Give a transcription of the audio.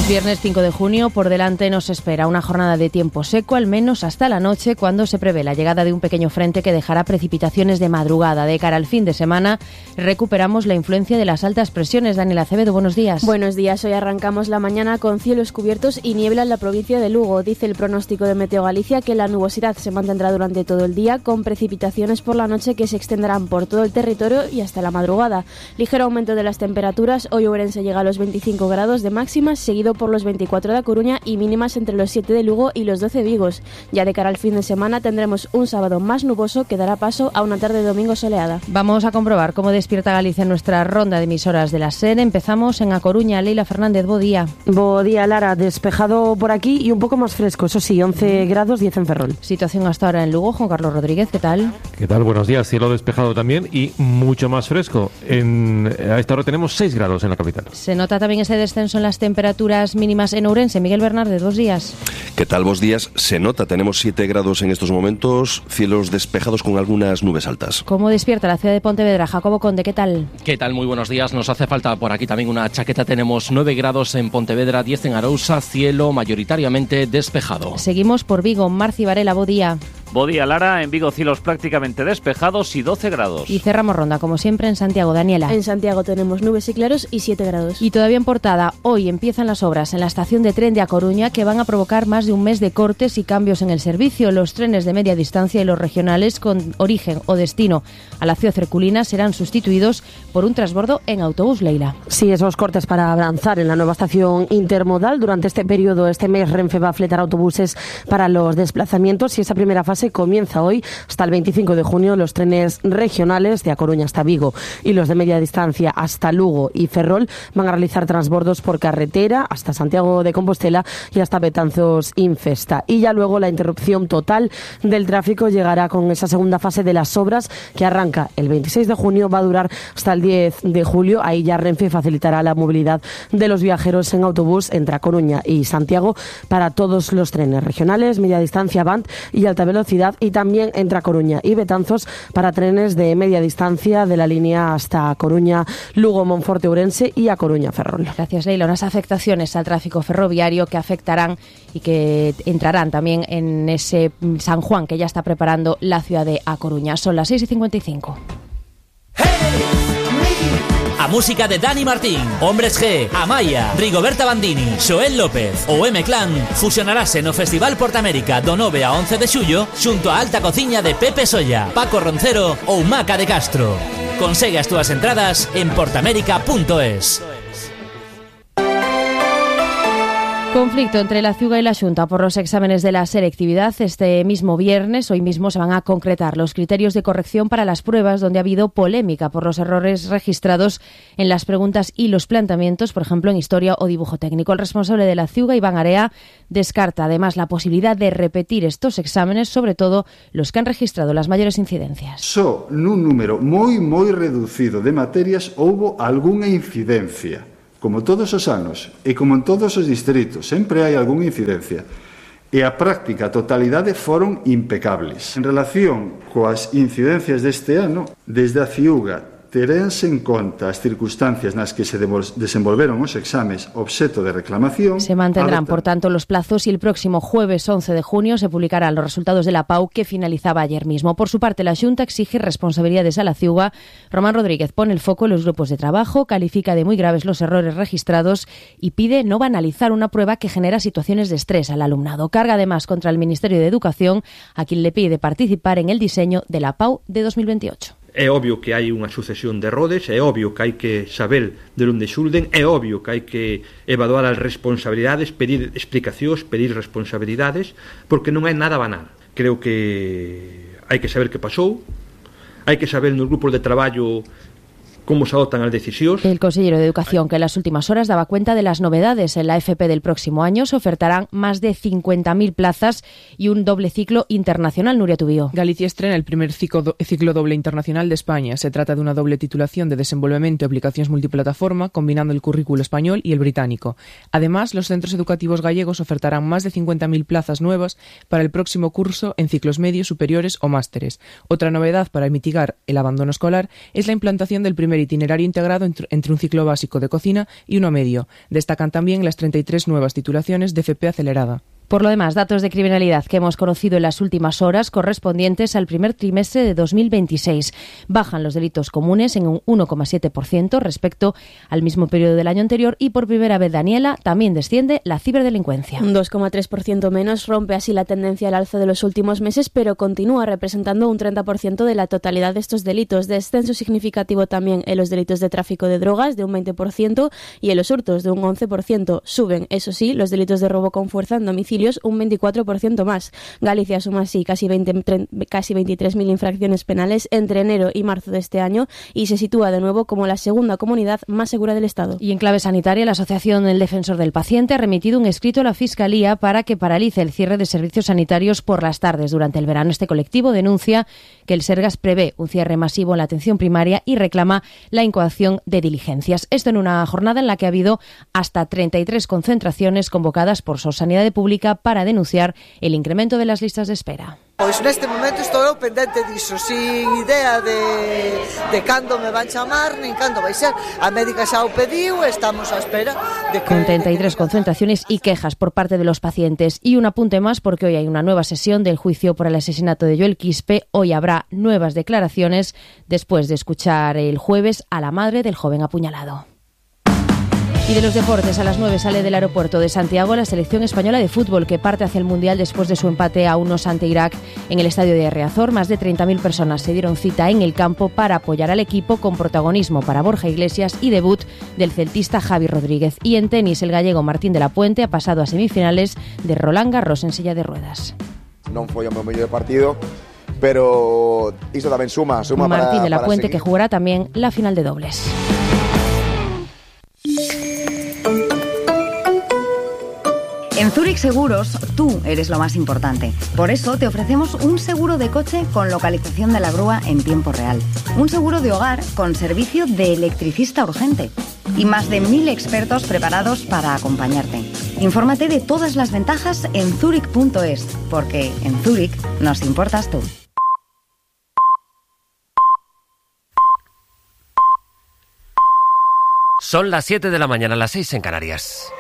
Viernes 5 de junio, por delante nos espera una jornada de tiempo seco, al menos hasta la noche, cuando se prevé la llegada de un pequeño frente que dejará precipitaciones de madrugada. De cara al fin de semana, recuperamos la influencia de las altas presiones. Daniela Acevedo, buenos días. Buenos días. Hoy arrancamos la mañana con cielos cubiertos y niebla en la provincia de Lugo. Dice el pronóstico de Meteo Galicia que la nubosidad se mantendrá durante todo el día, con precipitaciones por la noche que se extenderán por todo el territorio y hasta la madrugada. Ligero aumento de las temperaturas. Hoy Ourense llega a los 25 grados de máximas, seguido por los 24 de A Coruña y mínimas entre los 7 de Lugo y los 12 de Vigos. Ya de cara al fin de semana tendremos un sábado más nuboso que dará paso a una tarde de domingo soleada. Vamos a comprobar cómo despierta Galicia en nuestra ronda de emisoras de la SER. Empezamos en A Coruña. Leila Fernández, bo día. Bo día, Lara. Despejado por aquí y un poco más fresco. Eso sí, 11 grados, 10 en Ferrol. Situación hasta ahora en Lugo. Juan Carlos Rodríguez, ¿qué tal? ¿Qué tal? Buenos días. Cielo despejado también y mucho más fresco. A esta hora tenemos 6 grados en la capital. Se nota también ese descenso en las temperaturas mínimas en Ourense. Miguel Bernardes, buenos días. ¿Qué tal? Buenos días. Se nota, tenemos 7 grados en estos momentos, cielos despejados con algunas nubes altas. ¿Cómo despierta la ciudad de Pontevedra? Jacobo Conde, ¿qué tal? ¿Qué tal? Muy buenos días. Nos hace falta por aquí también una chaqueta. Tenemos 9 grados en Pontevedra, 10 en Arousa, cielo mayoritariamente despejado. Seguimos por Vigo. Marci Varela, bo día. Bo día, Lara. En Vigo cielos prácticamente despejados y 12 grados. Y cerramos ronda, como siempre, en Santiago. Daniela. En Santiago tenemos nubes y claros y 7 grados. Y todavía en portada, hoy empiezan las obras en la estación de tren de A Coruña que van a provocar más de un mes de cortes y cambios en el servicio. Los trenes de media distancia y los regionales con origen o destino a la ciudad herculina serán sustituidos por un transbordo en autobús, Leila. Sí, esos cortes para avanzar en la nueva estación intermodal. Durante este periodo, este mes, Renfe va a fletar autobuses para los desplazamientos y esa primera fase comienza hoy hasta el 25 de junio. Los trenes regionales de A Coruña hasta Vigo y los de media distancia hasta Lugo y Ferrol van a realizar transbordos por carretera hasta Santiago de Compostela y hasta Betanzos Infesta. Y ya luego la interrupción total del tráfico llegará con esa segunda fase de las obras que arranca el 26 de junio, va a durar hasta el 10 de julio. Ahí ya Renfe facilitará la movilidad de los viajeros en autobús entre A Coruña y Santiago para todos los trenes regionales, media distancia, Avant y alta velocidad, y también entre A Coruña y Betanzos para trenes de media distancia de la línea hasta A Coruña, Lugo, Monforte, Ourense y A Coruña, Ferrol. Gracias, Leila. Unas afectaciones al tráfico ferroviario que afectarán y que entrarán también en ese San Juan que ya está preparando la ciudad de A Coruña. Son las 6:55. A música de Dani Martín, Hombres G, Amaya, Rigoberta Bandini, Xoel López ou M-Clan fusionarase no Festival Portamérica do 9 a 11 de xullo xunto a alta cociña de Pepe Solla, Paco Roncero ou Maca de Castro. Consegue as túas entradas en portamérica.es. Conflicto entre la Ciuga y la Xunta por los exámenes de la selectividad. Este mismo viernes, hoy mismo, se van a concretar los criterios de corrección para las pruebas, donde ha habido polémica por los errores registrados en las preguntas y los planteamientos, por ejemplo, en historia o dibujo técnico. El responsable de la Ciuga, Iván Area, descarta además la posibilidad de repetir estos exámenes, sobre todo los que han registrado las mayores incidencias. Só nun número moi reducido de materias houbo algunha incidencia. Como todos os anos e como en todos os distritos, sempre hai algunha incidencia. E a práctica totalidade foron impecables. En relación coas incidencias deste ano, desde a Ciuga terense en conta as circunstancias nas que se desenvolveron os exames obxeto de reclamación. Se mantendrán, por tanto, los plazos y el próximo jueves 11 de junio se publicarán los resultados de la PAU que finalizaba ayer mismo. Por su parte, la Xunta exige responsabilidades a la Ciuga. Román Rodríguez pone el foco en los grupos de trabajo, califica de muy graves los errores registrados y pide no banalizar una prueba que genera situaciones de estrés al alumnado. Carga además contra el Ministerio de Educación, a quien le pide participar en el diseño de la PAU de 2028. É obvio que hai unha sucesión de errores, é obvio que hai que saber de onde xulden, é obvio que hai que evaluar as responsabilidades, pedir explicacións, pedir responsabilidades, porque non é nada banal. Creo que hai que saber que pasou, hai que saber nos grupos de traballo cómo se adoptan las decisiones. El consejero de Educación, que en las últimas horas daba cuenta de las novedades en la FP del próximo año, se ofertarán más de 50.000 plazas y un doble ciclo internacional. Nuria Tubío. Galicia estrena el primer ciclo doble internacional de España. Se trata de una doble titulación de desenvolvimiento y aplicaciones multiplataforma, combinando el currículo español y el británico. Además, los centros educativos gallegos ofertarán más de 50.000 plazas nuevas para el próximo curso en ciclos medios, superiores o másteres. Otra novedad para mitigar el abandono escolar es la implantación del primer primer itinerario integrado entre un ciclo básico de cocina y uno medio. Destacan también las 33 nuevas titulaciones de FP acelerada. Por lo demás, datos de criminalidad que hemos conocido en las últimas horas correspondientes al primer trimestre de 2026. Bajan los delitos comunes en un 1,7% respecto al mismo periodo del año anterior y por primera vez, Daniela, también desciende la ciberdelincuencia. Un 2,3% menos, rompe así la tendencia al alza de los últimos meses, pero continúa representando un 30% de la totalidad de estos delitos. Descenso significativo también en los delitos de tráfico de drogas, de un 20%, y en los hurtos, de un 11%. Suben, eso sí, los delitos de robo con fuerza en domicilio, un 24% más. Galicia suma así casi 23.000 infracciones penales entre enero y marzo de este año y se sitúa de nuevo como la segunda comunidad más segura del Estado. Y en clave sanitaria, la Asociación del Defensor del Paciente ha remitido un escrito a la Fiscalía para que paralice el cierre de servicios sanitarios por las tardes durante el verano. Este colectivo denuncia que el Sergas prevé un cierre masivo en la atención primaria y reclama la incoación de diligencias. Esto en una jornada en la que ha habido hasta 33 concentraciones convocadas por Sanidade Pública para denunciar el incremento de las listas de espera. Pois neste momento estou eu pendente diso, sin idea de cando me van chamar, nin cando vai ser. A médica xa o pediu, estamos á espera de que... Con 33 concentraciones y quejas por parte de los pacientes. Y un apunte más porque hoy hay una nueva sesión del juicio por el asesinato de Joel Quispe. Hoy habrá nuevas declaraciones después de escuchar el jueves a la madre del joven apuñalado. Y de los deportes, a las 9 sale del aeropuerto de Santiago la selección española de fútbol que parte hacia el Mundial después de su empate a 1 ante Irak en el estadio de Riazor. Más de 30.000 personas se dieron cita en el campo para apoyar al equipo, con protagonismo para Borja Iglesias y debut del celtista Javi Rodríguez. Y en tenis, el gallego Martín de la Puente ha pasado a semifinales de Roland Garros en silla de ruedas. Non foi o meu mellor partido, pero iso tamén suma Martín de la Puente, seguir. que jugará también la final de dobles. En Zurich Seguros, tú eres lo más importante. Por eso te ofrecemos un seguro de coche con localización de la grúa en tiempo real. Un seguro de hogar con servicio de electricista urgente. Y más de 1.000 expertos preparados para acompañarte. Infórmate de todas las ventajas en zurich.es, porque en Zurich nos importas tú. Son las 7 de la mañana, las 6 en Canarias.